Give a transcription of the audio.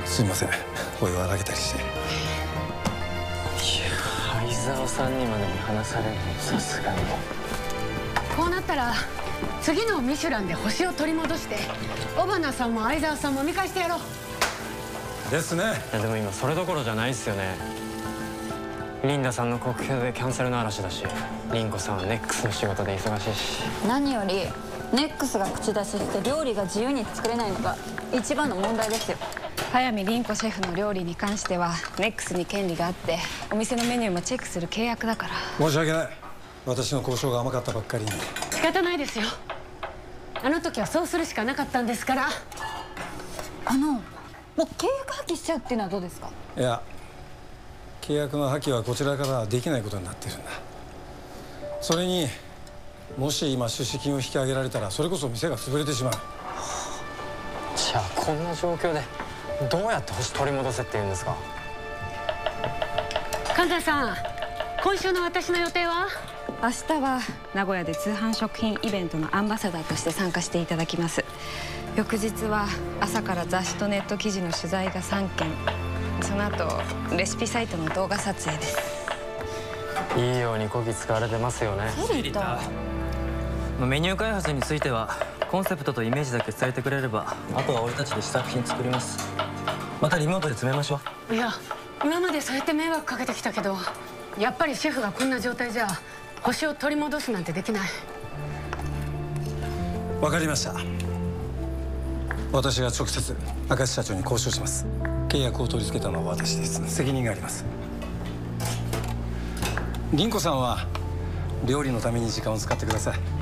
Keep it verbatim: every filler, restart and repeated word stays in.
すいません、声を荒げたりして。いや、 相沢さんにまで見放されるのさすがに。 こうなったら次のミシュランで星を取り戻して尾花さんも相沢さんも見返してやろうですね。 いやでも今それどころじゃないっすよね。リンダさんの酷評でキャンセルの嵐だし、リンコさんはネックスの仕事で忙しいし。 何よりネックスが口出しして料理が自由に作れないのが一番の問題ですよ。 速水凛子シェフの料理に関してはネックスに権利があってお店のメニューもチェックする契約だから。 申し訳ない、私の交渉が甘かったばっかりに。 仕方ないですよ。あの時はそうするしかなかったんですから。 あのもう契約破棄しちゃうっていうのはどうですか？ いや、契約の破棄はこちらからはできないことになっているんだ。それにもし今出資金を引き上げられたらそれこそ店が潰れてしまう。 じゃあこんな状況でどうやって星取り戻せって言うんですか？ 神田さん、今週の私の予定は？ 明日は名古屋で通販食品イベントのアンバサダーとして参加していただきます。翌日は朝から雑誌とネット記事の取材がさんけん、その後レシピサイトの動画撮影です。 いいようにこき使われてますよね。 エリタメニュー開発についてはコンセプトとイメージだけ伝えてくれれば、あとは俺たちで試作品作ります。またリモートで詰めましょいや、今までそうやって迷惑かけてきたけど、やっぱりシェフがこんな状態じゃ星を取り戻すなんてできない。 わかりました。私が直接明石社長に交渉します。契約を取り付けたのは私です。責任があります。凛子さんは料理のために時間を使ってください。